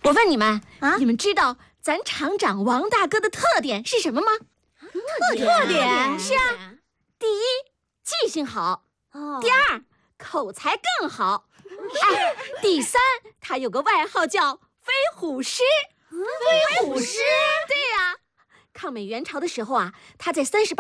我问你们啊， 你们知道咱厂长王大哥的特点是什么吗？ 特点是啊，第一，记性好；第二，口才更好。哎，第三，他有个外号叫飞虎师。 飞虎师？ 对呀，抗美援朝的时候啊，他在38